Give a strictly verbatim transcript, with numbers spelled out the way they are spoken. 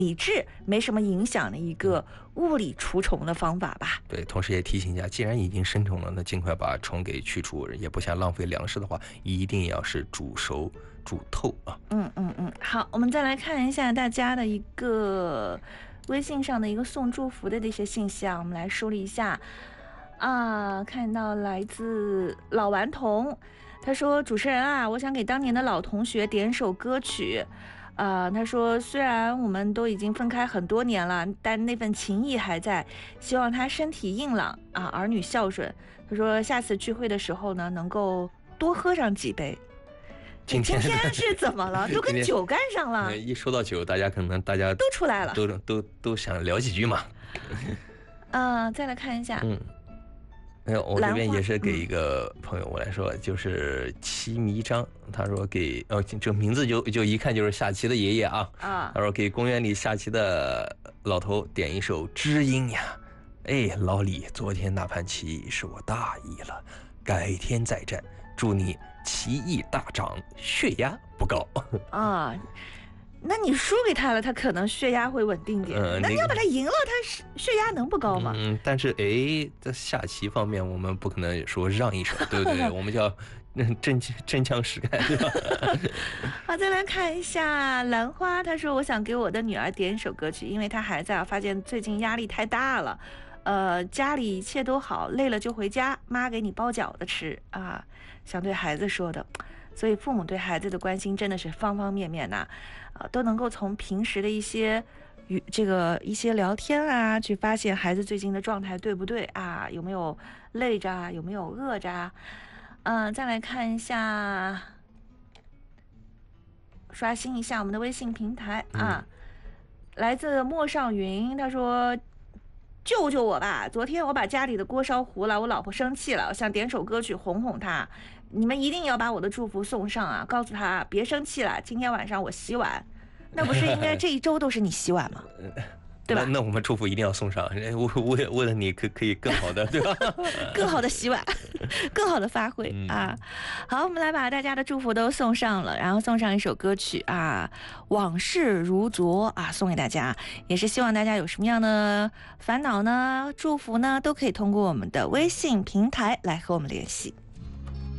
理智没什么影响的一个物理除虫的方法吧。 对，同时也提醒一下，既然已经生虫了，那尽快把虫给去除，也不想浪费粮食的话，一定要是煮熟煮透啊。 嗯嗯嗯，好，我们再来看一下大家的一个微信上的一个送祝福的这些信息啊，我们来梳理一下啊。看到来自老顽童，他说：“主持人啊，我想给当年的老同学点首歌曲。”呃，他说虽然我们都已经分开很多年了，但那份情谊还在，希望他身体硬朗啊，儿女孝顺。他说下次聚会的时候呢，能够多喝上几杯。 今天今天是怎么了？都跟酒干上了。 一说到酒，大家可能大家都出来了， 都都都想聊几句嘛。 嗯、呃，再来看一下， 嗯。哎，我这边也是给一个朋友，我来说，就是齐迷章，他说给哦，这名字就就一看就是下棋的爷爷啊啊，他说给公园里下棋的老头点一首《知音》呀，哎，老李，昨天那盘棋是我大意了，改天再战，祝你棋艺大涨，血压不高啊。那你输给他了，他可能血压会稳定点。嗯、那你要把他赢了，他血压能不高吗？ 嗯，但是哎，在下棋方面，我们不可能说让一手，对不对？我们叫真真枪实干，对吧？ 好，再来看一下兰花，他说：“我想给我的女儿点一首歌曲，因为她孩子啊，发现最近压力太大了。呃，家里一切都好，累了就回家，妈给你包饺子吃啊，想对孩子说的。”所以父母对孩子的关心真的是方方面面呐、啊，呃，都能够从平时的一些与这个一些聊天啊，去发现孩子最近的状态对不对啊，有没有累着啊，有没有饿着啊。嗯、呃，再来看一下，刷新一下我们的微信平台啊，嗯、来自莫少云，他说。救救我吧！昨天我把家里的锅烧糊了，我老婆生气了，我想点首歌曲哄哄她。你们一定要把我的祝福送上啊！告诉她别生气了，今天晚上我洗碗。那不是应该这一周都是你洗碗吗？对吧？ 那, 那我们祝福一定要送上，为为了你可可以更好的，对吧？ 更好的洗碗，更好的发挥、嗯、啊！好，我们来把大家的祝福都送上了，然后送上一首歌曲啊，《往事如昨》啊，送给大家，也是希望大家有什么样的烦恼呢、祝福呢，都可以通过我们的微信平台来和我们联系。